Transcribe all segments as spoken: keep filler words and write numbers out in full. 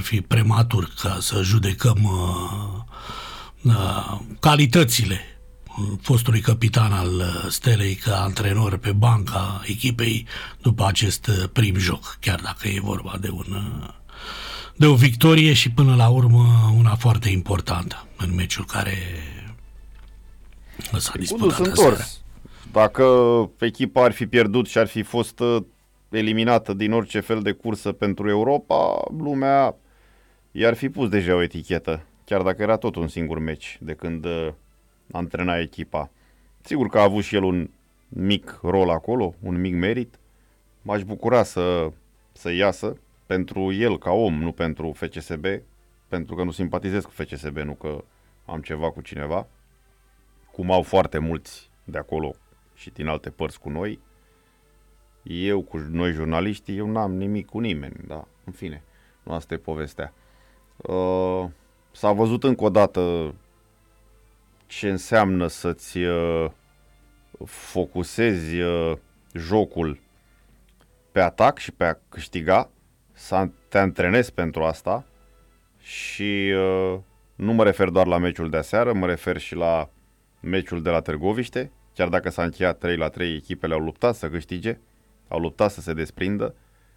fi prematur ca să judecăm uh, uh, calitățile fostului capitan al Stelei ca antrenor pe banca echipei după acest prim joc, chiar dacă e vorba de un de o victorie și până la urmă una foarte importantă în meciul care s-a disputat aseară. Dacă echipa ar fi pierdut și ar fi fost eliminată din orice fel de cursă pentru Europa, lumea i-ar fi pus deja o etichetă, chiar dacă era tot un singur meci de când antrena echipa. Sigur că a avut și el un mic rol acolo, un mic merit. M-aș bucura să, să iasă pentru el ca om, nu pentru F C S B, pentru că nu simpatizez cu F C S B, nu că am ceva cu cineva, cum au foarte mulți de acolo și din alte părți cu noi. Eu cu noi jurnaliștii, eu n-am nimic cu nimeni, da, în fine, nu asta e povestea. Uh, s-a văzut încă o dată ce înseamnă să-ți uh, focusezi uh, jocul pe atac și pe a câștiga, să te antrenezi pentru asta și uh, nu mă refer doar la meciul de aseară, mă refer și la meciul de la Târgoviște, chiar dacă s-a încheiat trei la trei, echipele au luptat să câștige, au luptat să se desprindă,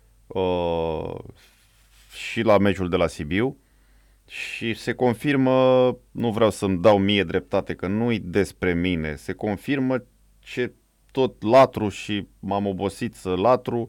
uh, și la meciul de la Sibiu. Și se confirmă, nu vreau să-mi dau mie dreptate, că nu-i despre mine, se confirmă ce tot latru și m-am obosit să latru,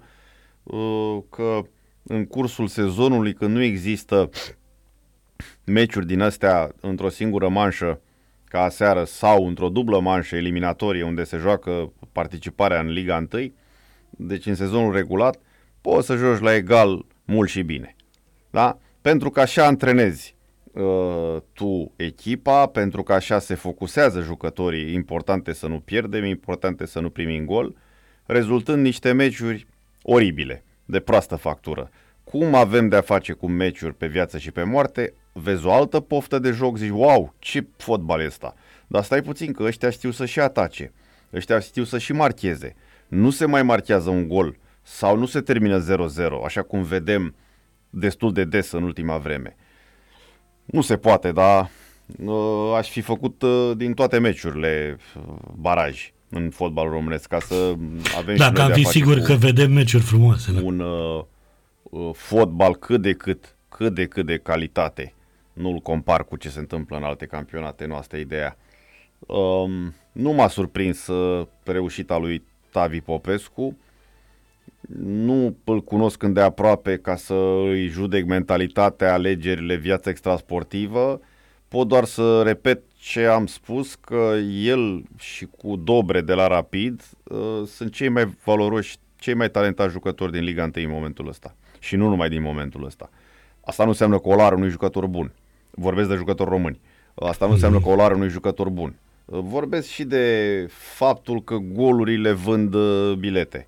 că în cursul sezonului, când nu există meciuri din astea într-o singură manșă ca aseară sau într-o dublă manșă eliminatorie unde se joacă participarea în Liga unu, deci în sezonul regulat, poți să joci la egal mult și bine. Da? Pentru că așa antrenezi uh, tu echipa, pentru că așa se focusează jucătorii, importante să nu pierdem, importante să nu primim gol, rezultând niște meciuri oribile, de proastă factură. Cum avem de-a face cu meciuri pe viață și pe moarte, vezi o altă poftă de joc, zici, wow, ce fotbal e ăsta. Dar stai puțin că ăștia știu să și atace, ăștia știu să și marcheze. Nu se mai marchează un gol sau nu se termină zero zero, așa cum vedem destul de des în ultima vreme. Nu se poate, dar uh, aș fi făcut uh, din toate meciurile uh, baraj în fotbalul românesc, ca să avem Dacă și am fi sigur că vedem meciuri frumoase. Da? Un uh, uh, fotbal cât de cât, cât de cât de calitate. Nu-l compar cu ce se întâmplă în alte campionate, nu asta e ideea. Um, nu m-a surprins uh, reușita lui Tavi Popescu. Nu îl cunosc îndeaproape ca să îi judec mentalitatea, alegerile, viața extrasportivă. Pot doar să repet ce am spus, că el și cu Dobre de la Rapid uh, sunt cei mai valoroși, cei mai talentați jucători din Liga unu în momentul ăsta. Și nu numai din momentul ăsta. Asta nu înseamnă că Olar unui jucător bun. Vorbesc de jucători români. Asta nu înseamnă că Olar unui jucător bun. Vorbesc și de faptul că golurile vând bilete.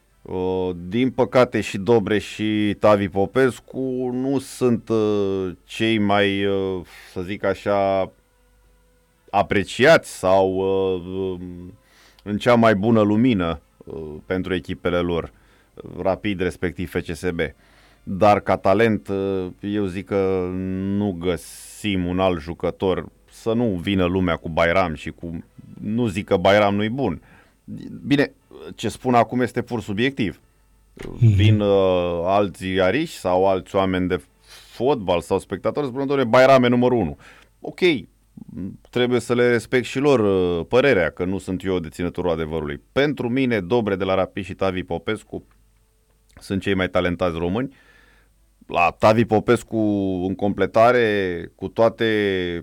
Din păcate și Dobre și Tavi Popescu nu sunt cei mai, să zic așa, apreciați sau în cea mai bună lumină pentru echipele lor, Rapid respectiv F C S B. Dar ca talent eu zic că nu găsim un alt jucător, să nu vină lumea cu Bayram și cu... Nu zic că Bayram nu-i bun. Bine, ce spun acum este pur subiectiv. Mm-hmm. Vin uh, alți ziariști sau alți oameni de fotbal sau spectatori spun, doamne, Bayram e numărul unu. Ok, trebuie să le respect și lor uh, părerea, că nu sunt eu deținătorul adevărului. Pentru mine, Dobre de la Rapid și Tavi Popescu sunt cei mai talentați români. La Tavi Popescu, în completare, cu toate,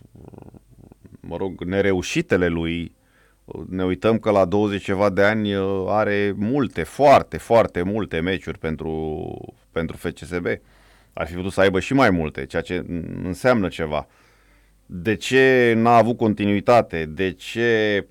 mă rog, nereușitele lui, ne uităm că la douăzeci ceva de ani are multe, foarte, foarte multe meciuri pentru, pentru F C S B. Ar fi putut să aibă și mai multe, ceea ce înseamnă ceva. De ce n-a avut continuitate? De ce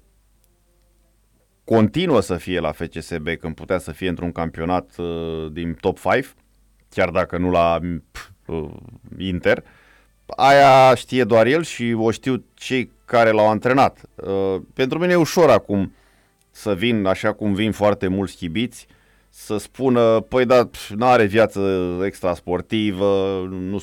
continuă să fie la F C S B când putea să fie într-un campionat uh, din top cinci, chiar dacă nu la uh, Inter? Aia știe doar el și o știu cei care l-au antrenat. Uh, pentru mine e ușor acum să vin, așa cum vin foarte mulți chibiți, să spună, păi da, nu are viață extrasportivă, nu,